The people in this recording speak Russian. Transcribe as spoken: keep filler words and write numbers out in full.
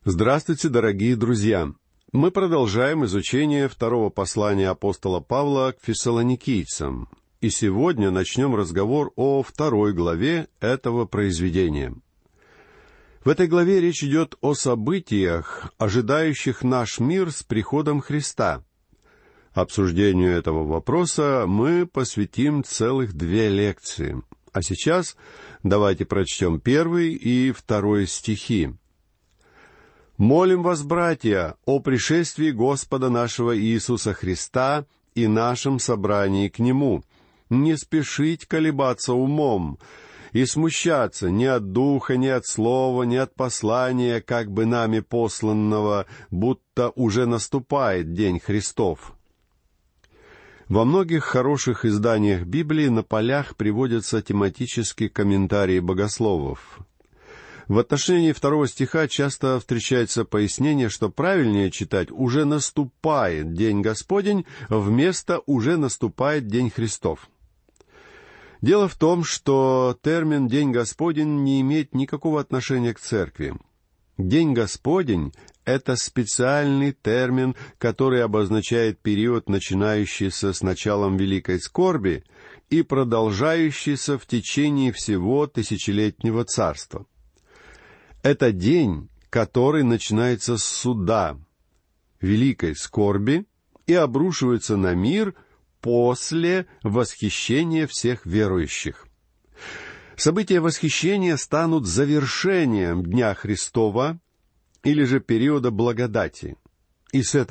Здравствуйте, дорогие друзья! Мы продолжаем изучение второго послания апостола Павла к фессалоникийцам, и сегодня начнем разговор о второй главе этого произведения. В этой главе речь идет о событиях, ожидающих наш мир с приходом Христа. Обсуждению этого вопроса мы посвятим целых две лекции. А сейчас давайте прочтем первый и второй стихи. «Молим вас, братья, о пришествии Господа нашего Иисуса Христа и нашем собрании к Нему, не спешить колебаться умом и смущаться ни от духа, ни от слова, ни от послания, как бы нами посланного, будто уже наступает день Христов». Во многих хороших изданиях Библии на полях приводятся тематические комментарии богословов. В отношении второго стиха часто встречается пояснение, что правильнее читать «уже наступает день Господень» вместо «уже наступает день Христов». Дело в том, что термин «день Господень» не имеет никакого отношения к церкви. День Господень — это специальный термин, который обозначает период, начинающийся с началом Великой Скорби и продолжающийся в течение всего тысячелетнего царства. Это день, который начинается с суда, великой скорби, и обрушивается на мир после восхищения всех верующих. События восхищения станут завершением Дня Христова или же периода благодати. И с этого